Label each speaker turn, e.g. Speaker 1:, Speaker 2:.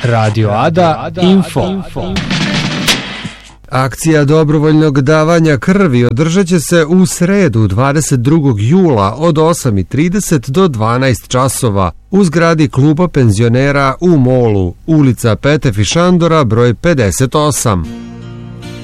Speaker 1: Radio Ada Info.
Speaker 2: Akcija dobrovoljnog davanja krvi održat će se u sredu 22. jula od 8:30 do 12 časova u zgradi kluba penzionera u Molu, ulica Pete Fišandora, broj 58.